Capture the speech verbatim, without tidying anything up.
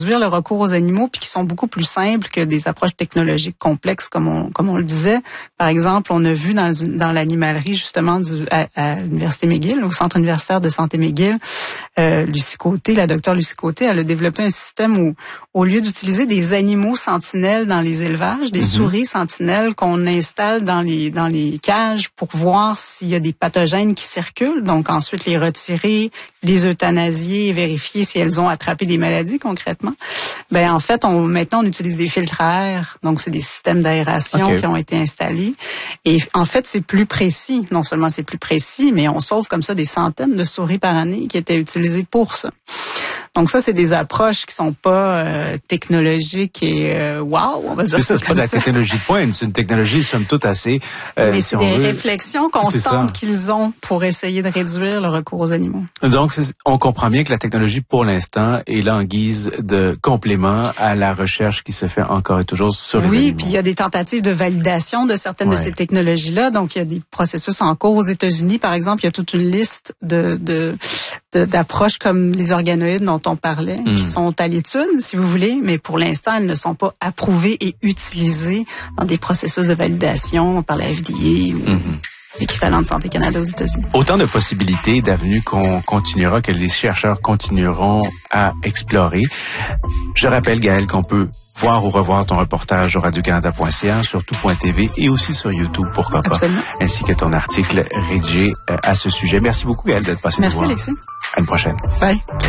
le recours aux animaux, puis qui sont beaucoup plus simples que des approches technologiques complexes, comme on comme on le disait. Par exemple, on a vu dans dans l'animalerie justement du à, à l'université McGill, au Centre universitaire de santé McGill, euh, Lucie Côté, la docteure Lucie Côté, elle a développé un système où, au lieu d'utiliser des animaux sentinelles dans les élevages, des mm-hmm. souris sentinelles qu'on installe dans les dans les cages pour voir s'il y a des pathogènes qui circulent, donc ensuite les retirer, les euthanasier et vérifier si elles ont attrapé des maladies concrètement. Ben en fait, on maintenant on utilise des filtres à air, donc c'est des systèmes d'aération okay. qui ont été installés. Et en fait, c'est plus précis. Non seulement c'est plus précis, mais on sauve comme ça des centaines de souris par année qui étaient utilisées pour ça. Donc ça, c'est des approches qui sont pas euh, technologiques et euh, wow, on va dire. C'est ça, c'est pas de la ça. technologie de pointe, c'est une technologie somme toute assez. Euh, Mais c'est si des veut, réflexions constantes qu'ils ont pour essayer de réduire le recours aux animaux. Donc, c'est, on comprend bien que la technologie, pour l'instant, est là en guise de complément à la recherche qui se fait encore et toujours sur les oui, animaux. Oui, puis il y a des tentatives de validation de certaines ouais. de ces technologies-là. Donc, il y a des processus en cours aux États-Unis, par exemple. Il y a toute une liste de, de, de d'approches comme les organoïdes dont on parlait, mmh. qui sont à l'étude, si vous voulez, mais pour l'instant, elles ne sont pas approuvées et utilisées dans des processus de validation par la F D A ou mmh. l'équivalent de Santé Canada aux États-Unis. Autant de possibilités, d'avenues qu'on continuera, que les chercheurs continueront à explorer. Je rappelle, Gaëlle, qu'on peut voir ou revoir ton reportage au radio canada point c a, sur tout point t v et aussi sur YouTube, pourquoi pas, Absolument. ainsi que ton article rédigé à ce sujet. Merci beaucoup, Gaëlle, d'être passée nous voir. Merci, Alexis. À une prochaine. Bye.